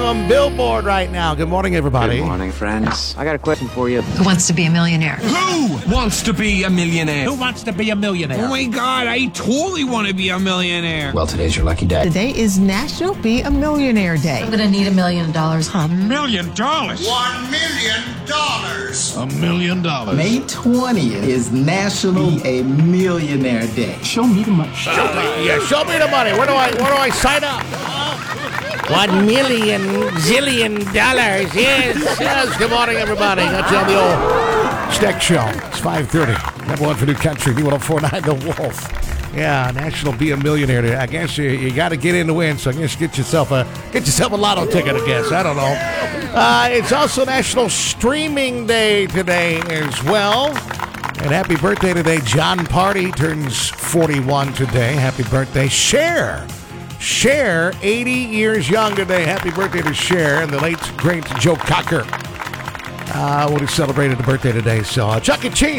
on Billboard right now. Good morning, everybody. Good morning, friends. I got a question for you. Who wants to be a millionaire? Who wants to be a millionaire? Who wants to be a millionaire? Oh my God, I totally want to be a millionaire. Well, today's your lucky day. Today is National Be a Millionaire Day. I'm going to need $1 million. $1 million? $1 million. $1 million. May 20th is National A Millionaire Day. Show me the money. Show me the money. Where do I sign up? $1 million zillion dollars. Yes. Good morning, everybody. Got you on the old Steck Show. It's 5:30. Number one for New Country. B1049 The Wolf. Yeah, National Be a Millionaire Day. I guess you got to get in to win. So I guess get yourself a lotto ticket. I guess I don't know. It's also National Streaming Day today as well. And happy birthday today, John Party turns 41 today. Happy birthday, Cher. Cher, 80 years young today. Happy birthday to Cher and the late, great Joe Cocker. Would have celebrated the birthday today. So Chuck E. Cheese.